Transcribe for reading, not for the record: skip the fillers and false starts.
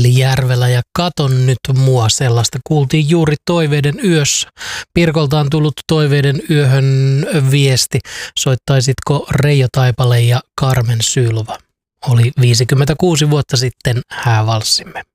eli Järvelä ja Katon nyt mua, sellaista kuultiin juuri Toiveiden yössä. Pirkolta on tullut Toiveiden yöhön viesti, soittaisitko Reijo Taipale ja Carmen Sylva. Oli 56 vuotta sitten häävalssimme.